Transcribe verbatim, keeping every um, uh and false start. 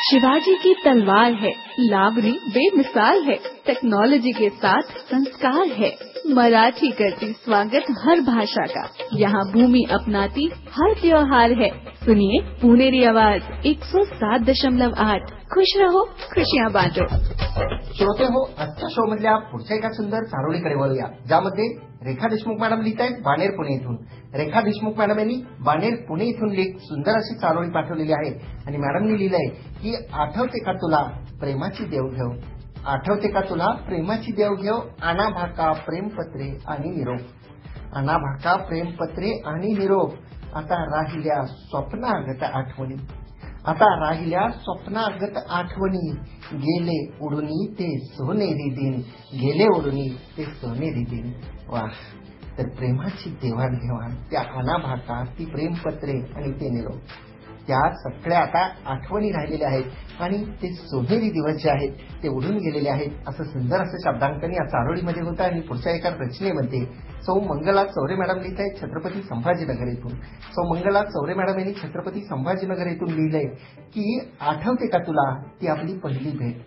शिवाजी की तलवार है, लावणी बेमिसाल है, टेक्नोलॉजी के साथ संस्कार है। मराठी करती स्वागत हर भाषा का, यहाँ भूमि अपनाती हर त्योहार है। सुनिए पुणेरी आवाज एक सौ सात दशमलव आठ। खुश रहो, खुशियाँ बांटो। श्रोते हो, आजच्या शो मधल्या पुढच्या एका सुंदर चारोळीकडे वळूया, ज्यामध्ये रेखा देशमुख मॅडम लिहित आहेत बाणेर पुणे इथून। रेखा देशमुख मॅडम यांनी बाणेर पुणे इथून लिख सुंदर अशी चारोळी पाठवलेली आहे आणि मॅडमनी लिहिलंय की आठवते का तुला प्रेमाची देवघेव, आठवते का तुला प्रेमाची देवघेव, आना भाका प्रेमपत्रे आणि निरोप, आना भाका प्रेमपत्रे आणि निरोप, आता राहिल्या स्वप्नागत आठवणी, आता राहिल्या स्वप्नागत आठवणी, गेले उडुनी ते सोनेरी दिन, गेले उडुनी ते सोनेरी दिन। वाह, तर प्रेमाची देवाणघेवाण, त्या अनाभाका, ती प्रेमपत्रे आणि ते निरोप, त्या सगळ्या आता आठवणी राहिलेल्या आहेत आणि ते सोनेरी दिवस जे आहेत ते उडून गेलेले आहेत, असं सुंदर असं शब्दांकन या चारोळीमध्ये होतं। आणि पुढच्या एका रचनेमध्ये सौ मंगला चौरे मॅडम लिहित आहेत छत्रपती संभाजीनगर येथून। सौ मंगला चौरे मॅडम यांनी छत्रपती संभाजीनगर येथून लिहिलंय की आठवते का तुला ती आपली पहिली भेट,